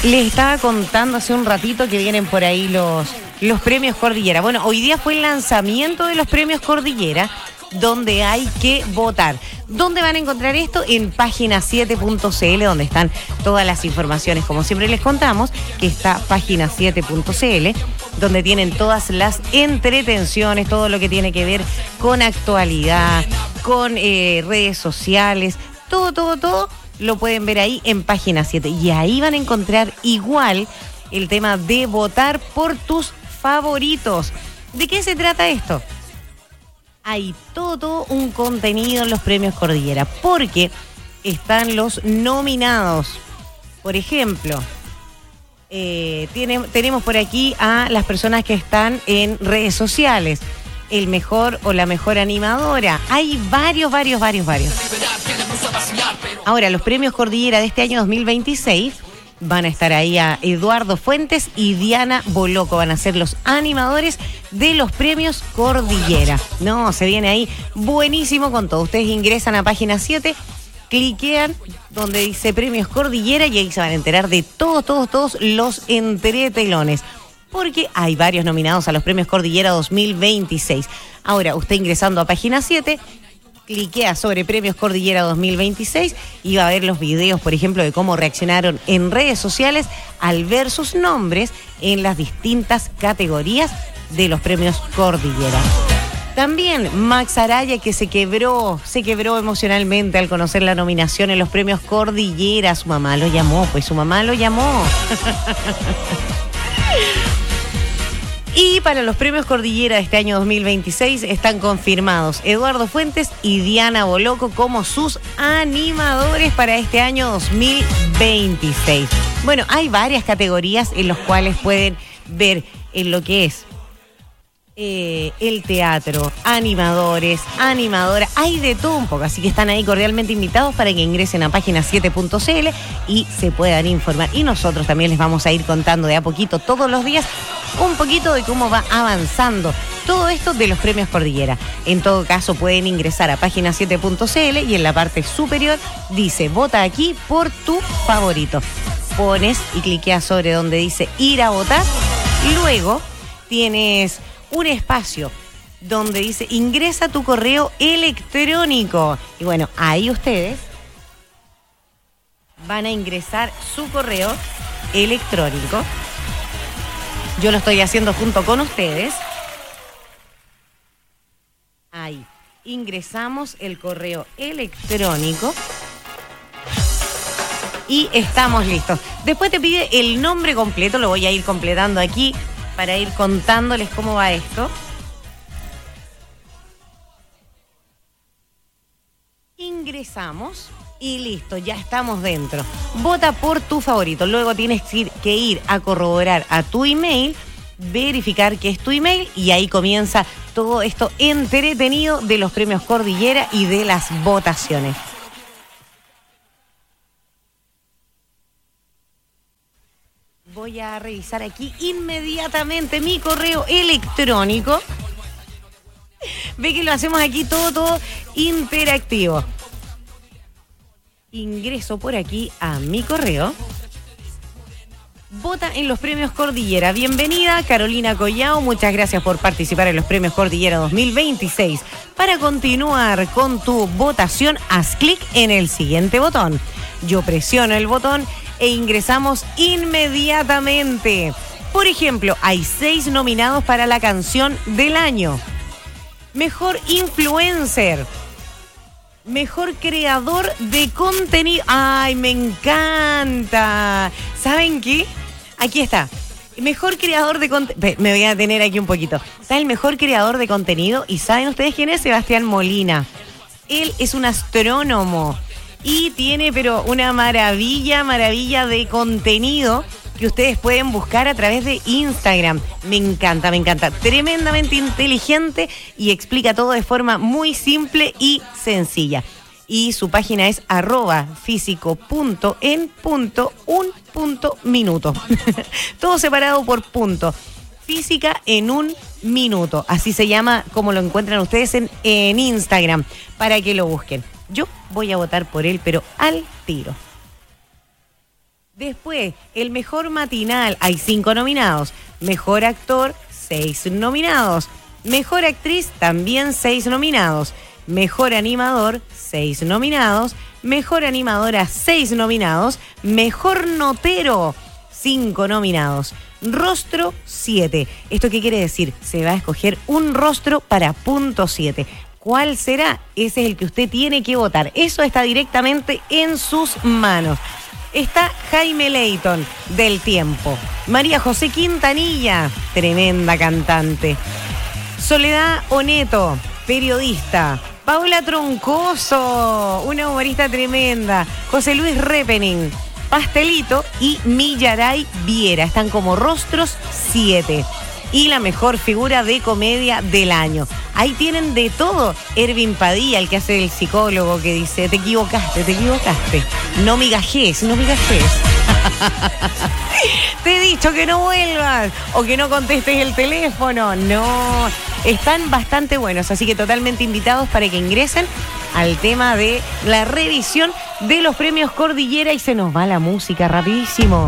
Les estaba contando hace un ratito que vienen por ahí los premios Cordillera. Bueno, hoy día fue el lanzamiento de los premios Cordillera, donde hay que votar. ¿Dónde van a encontrar esto? En página7.cl, donde están todas las informaciones. Como siempre les contamos, que está página7.cl, donde tienen todas las entretenciones, todo lo que tiene que ver con actualidad, con redes sociales, todo lo pueden ver ahí en página 7. Y ahí van a encontrar igual el tema de votar por tus favoritos. ¿De qué se trata esto? Hay todo un contenido en los premios Cordillera, porque están los nominados. Por ejemplo, tenemos por aquí a las personas que están en redes sociales. El mejor o la mejor animadora. Hay varios. Ahora, los premios Cordillera de este año 2026 van a estar ahí a Eduardo Fuentes y Diana Boloco. Van a ser los animadores de los premios Cordillera. No, se viene ahí buenísimo con todo. Ustedes ingresan a página 7, cliquean donde dice premios Cordillera y ahí se van a enterar de todos los entretelones. Porque hay varios nominados a los premios Cordillera 2026. Ahora, usted ingresando a página 7, cliquea sobre premios Cordillera 2026 y va a ver los videos, por ejemplo, de cómo reaccionaron en redes sociales al ver sus nombres en las distintas categorías de los premios Cordillera. También Max Araya, que se quebró emocionalmente al conocer la nominación en los premios Cordillera. Su mamá lo llamó. Y para los premios Cordillera de este año 2026 están confirmados Eduardo Fuentes y Diana Boloco como sus animadores para este año 2026. Bueno, hay varias categorías en las cuales pueden ver en lo que es el teatro, animadores, animadoras, hay de todo un poco, así que están ahí cordialmente invitados para que ingresen a página7.cl y se puedan informar. Y nosotros también les vamos a ir contando de a poquito todos los días un poquito de cómo va avanzando todo esto de los premios Cordillera. En todo caso, pueden ingresar a página7.cl y en la parte superior dice vota aquí por tu favorito. Pones y cliqueas sobre donde dice ir a votar. Luego tienes un espacio donde dice ingresa tu correo electrónico. Y bueno, ahí ustedes van a ingresar su correo electrónico. Yo lo estoy haciendo junto con ustedes. Ahí, ingresamos el correo electrónico y estamos listos. Después te pide el nombre completo, lo voy a ir completando aquí para ir contándoles cómo va esto. Ingresamos y listo, ya estamos dentro. Vota por tu favorito. Luego tienes que ir a corroborar a tu email, verificar que es tu email y ahí comienza todo esto entretenido de los premios Cordillera y de las votaciones. Voy a revisar aquí inmediatamente mi correo electrónico. Ve que lo hacemos aquí todo interactivo. Ingreso por aquí a mi correo. Vota en los premios Cordillera. Bienvenida, Carolina Collao. Muchas gracias por participar en los premios Cordillera 2026. Para continuar con tu votación, haz clic en el siguiente botón. Yo presiono el botón e ingresamos inmediatamente. Por ejemplo, hay 6 nominados para la canción del año. Mejor influencer. Mejor creador de contenido. ¡Ay, me encanta! ¿Saben qué? Aquí está. Mejor creador de contenido. Me voy a detener aquí un poquito. Está el mejor creador de contenido. ¿Y saben ustedes quién es? Sebastián Molina. Él es un astrónomo. Y tiene, pero una maravilla de contenido que ustedes pueden buscar a través de Instagram. Me encanta. Tremendamente inteligente y explica todo de forma muy simple y sencilla. Y su página es @físico.en.1.minuto. Todo separado por punto. Física en un minuto. Así se llama, como lo encuentran ustedes en Instagram, para que lo busquen. Yo voy a votar por él, pero al tiro. Después, el mejor matinal, hay 5 nominados. Mejor actor, 6 nominados. Mejor actriz, también 6 nominados. Mejor animador, 6 nominados. Mejor animadora, 6 nominados. Mejor notero, 5 nominados. Rostro, 7. ¿Esto qué quiere decir? Se va a escoger un rostro para punto 7. ¿Cuál será? Ese es el que usted tiene que votar. Eso está directamente en sus manos. Está Jaime Leyton, del Tiempo. María José Quintanilla, tremenda cantante. Soledad Oneto, periodista. Paola Troncoso, una humorista tremenda. José Luis Repening, Pastelito y Millaray Viera. Están como rostros 7. Y la mejor figura de comedia del año. Ahí tienen de todo. Ervin Padilla, el que hace el psicólogo, que dice, te equivocaste. No migajes. Te he dicho que no vuelvas o que no contestes el teléfono. No, están bastante buenos, así que totalmente invitados para que ingresen al tema de la revisión de los premios Cordillera y se nos va la música rapidísimo.